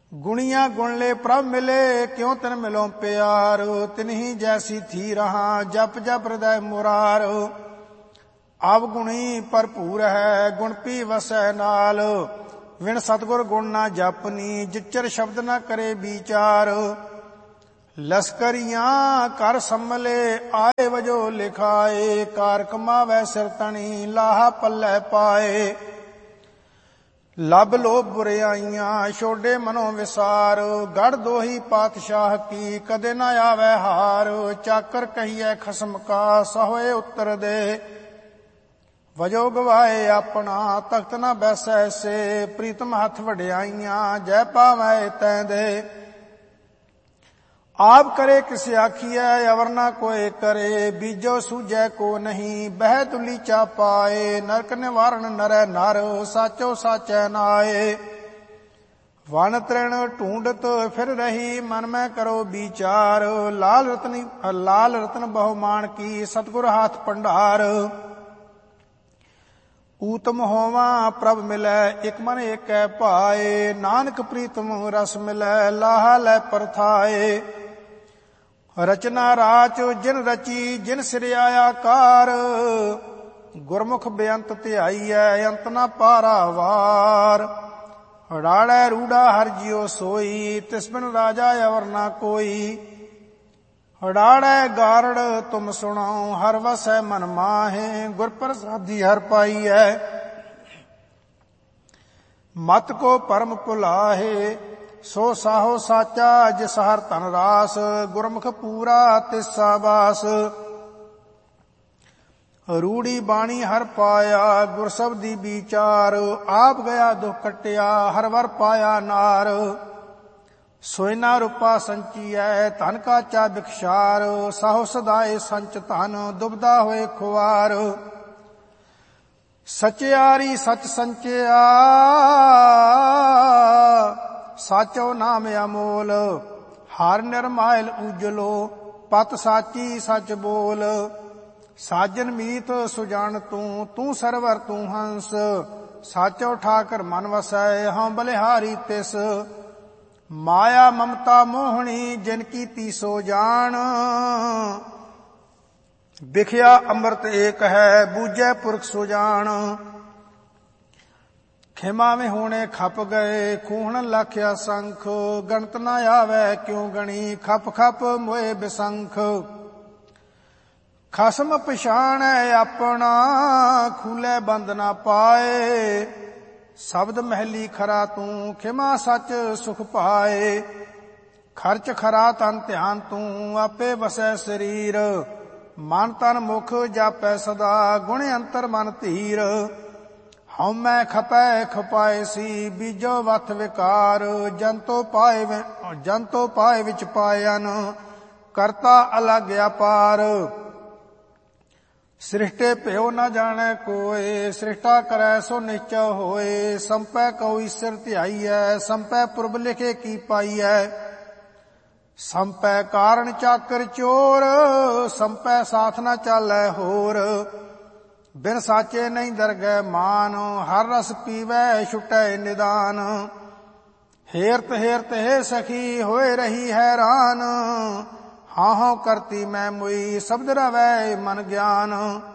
गुणिया गुण ले प्रभ मिले, क्यों तिन मिलो प्यार। तिन्ही जैसी थी रहा, जप जप हृदय मुरार। अवगुणी भरपूर है, गुण पी वसै नाल। विण सतगुर गुण ना जपनी, जिचर शब्द न करे विचार। लश्करियां कर सम्मले, आए वजो लिखाए। कार कमावै सिर तनी, लाहा पल्लै पाए। लब लोभ बुराइयां, छोड़े मनो विसार। गढ़ दोही पातशाह की, कदे न आवे हार। चाकर कहिए खसम का, सहोए उत्तर दे। वजो गवाए अपना, तख्त न बैसै से। प्रीतम हथ वड्याइयां, जय पावै तै दे। आप करे किस आखिए, अवर न कोय करे। बीजो सूझै को नहीं, बह तुलीचा पाए। नरक निवारण नरै नर, साचो साचै नाए। वन तृण ढूंढत फिर रही, मन में करो विचार। लाल रतन बहुमान की, सतगुर हाथ भंडार। ऊतम होवा प्रभ मिलै, एक मन एकै पाए। नानक प्रीतम रस मिलै, लाहा लै परथाए। रचना राच जिन रची, जिन सिरयाया कार। गुरमुख बेअंत ध्याईऐ, अंत न पारावार। राड़ै रूड़ा हर जियो सोई, तिस बिन राजा अवर न कोई। राड़ै गारड़ तुम सुनाओ, हर वसै मन माहे। गुर प्रसादी हर पाईऐ, मत को परम भुलाहे। सो साहो साचा, जिस हर धन रास। गुरमुख पूरा तिस साबास। रूड़ी बाणी हर पाया, गुर शब्दी विचार। आप गया दुख कटिया, हर वर पाया नार। सोयना रूपा संचिया, धन काचा बिखशार। साहो सदाए संच धन, दुबदा होए खुआर। सचियारी सच संचिया, साचो नाम अमोल। हर निर्मायल उजलो, पत साची सच बोल। साजन मीत सुजान तू सरवर तू हंस। साचो ठाकर मन वसै, हाँ बलिहारी तिस। माया ममता मोहनी, जिनकी तीसो जान। बिखया अमृत एक है, बूझै पुरख सुजान। खेमा में होने खप गए, खूहण लख्या संख। गणत न आवे क्यों गणी, खप खप मोए बिसंख। खसम पछाणै अपना, खूले बंद न पाए। शब्द महली खरा तू, खिमा सच सुख पाए। खर्च खरा तन ध्यान तू, आपे वसै शरीर। मन तन मुख जापै सदा, गुण अंतर मन धीर। हउमै खपै खपाए सी, बीजो वथ विकार। जंतो पाए विच पायन, करता अलग अपार। सृष्टे प्यो न जाने कोय, सृष्टा करै सो निश्चय होए। संपै कोई सिर ध्याईऐ, संपै पुरब लिखे की पाईऐ। संपै कारण चाकर चोर, संपै साथ न चालै होर। बिन साचे नहीं दरगै मान, हर रस पीवै छुटै निदान। हेरत हेरत हे सखी, होए रही हैरान। हाँ हाँ करती मैं मुई, शब्द रवै मन ज्ञान।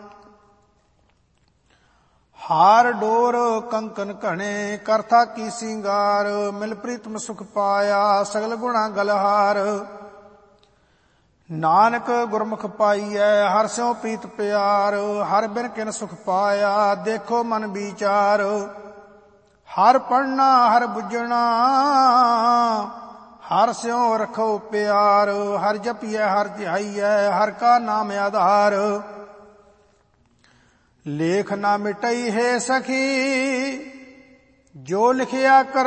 हार डोर कंकन घने, करथा की सिंगार। मिल प्रीतम सुख पाया, सगल गुणा गलहार। नानक गुरमुख पाईऐ, हर स्यों प्रीत प्यार। हर बिन किन सुख पाया, देखो मन विचार। हर पढ़ना हर बुझना, हर स्यों रखो प्यार। हर जपिए हर ध्याईऐ, हर का नाम आधार। लेख ना मिटई है सखी, जो लिखिया कर